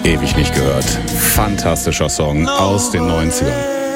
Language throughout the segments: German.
Ewig nicht gehört. Fantastischer Song aus den 90ern.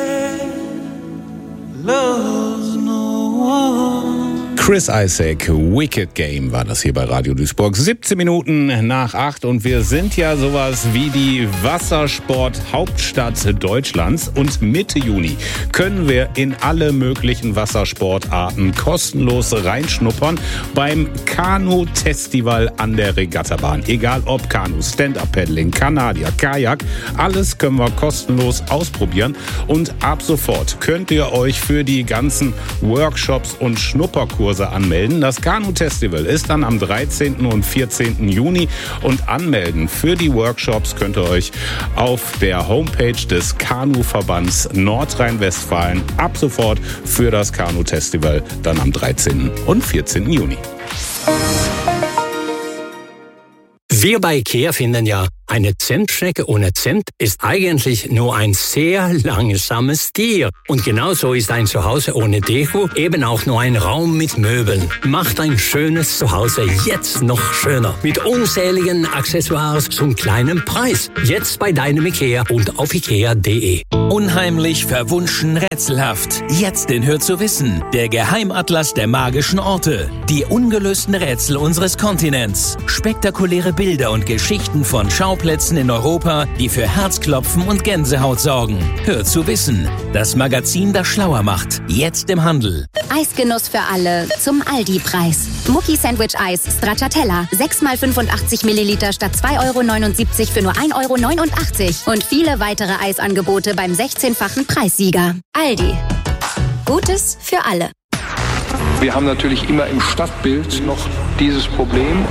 Chris Isaak, Wicked Game war das hier bei Radio Duisburg. 17 Minuten nach 8 und wir sind ja sowas wie die Wassersport-Hauptstadt Deutschlands. Und Mitte Juni können wir in alle möglichen Wassersportarten kostenlos reinschnuppern beim Kanu-Festival an der Regattabahn. Egal ob Kanu, Stand-Up-Paddling, Kanadier, Kajak, alles können wir kostenlos ausprobieren. Und ab sofort könnt ihr euch für die ganzen Workshops und Schnupperkurse anmelden. Das Kanu-Festival ist dann am 13. und 14. Juni und anmelden für die Workshops könnt ihr euch auf der Homepage des Kanu-Verbands Nordrhein-Westfalen ab sofort für das Kanu-Festival dann am 13. und 14. Juni. Wir bei IKEA finden ja, eine Zentschnecke ohne Cent ist eigentlich nur ein sehr langsames Tier. Und genauso ist ein Zuhause ohne Deko eben auch nur ein Raum mit Möbeln. Macht ein schönes Zuhause jetzt noch schöner. Mit unzähligen Accessoires zum kleinen Preis. Jetzt bei deinem IKEA und auf ikea.de. Unheimlich, verwunschen, rätselhaft. Jetzt in Hör zu wissen. Der Geheimatlas der magischen Orte. Die ungelösten Rätsel unseres Kontinents. Spektakuläre Bilder und Geschichten von Schauplätzen in Europa, die für Herzklopfen und Gänsehaut sorgen. Hör zu wissen. Das Magazin, das schlauer macht. Jetzt im Handel. Eisgenuss für alle zum Aldi-Preis. Mucki Sandwich Eis Stracciatella. 6 x 85 Milliliter statt 2,79 € für nur 1,89 €. Und viele weitere Eisangebote beim 16-fachen Preissieger. Aldi. Gutes für alle. Wir haben natürlich immer im Stadtbild noch dieses Problem.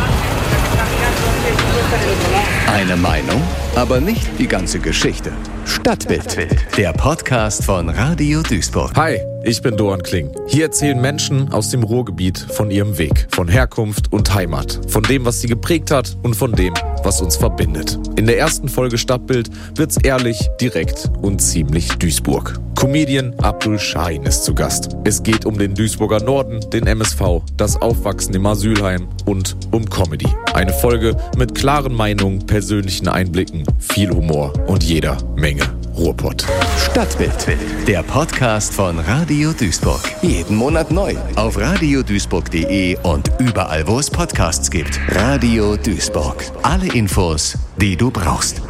Eine Meinung, aber nicht die ganze Geschichte. Stadtbild, der Podcast von Radio Duisburg. Hi, ich bin Doan Kling. Hier erzählen Menschen aus dem Ruhrgebiet von ihrem Weg, von Herkunft und Heimat, von dem, was sie geprägt hat und von dem, was uns verbindet. In der ersten Folge Stadtbild wird's ehrlich, direkt und ziemlich Duisburg. Comedian Abdul Shahin ist zu Gast. Es geht um den Duisburger Norden, den MSV, das Aufwachsen im Asylheim und um Comedy. Eine Folge mit klaren Meinungen, persönlichen Einblicken, viel Humor und jeder Menge Ruhrpott. Stadtbild, der Podcast von Radio Duisburg. Jeden Monat neu auf radioduisburg.de und überall, wo es Podcasts gibt. Radio Duisburg. Alle Infos, die du brauchst.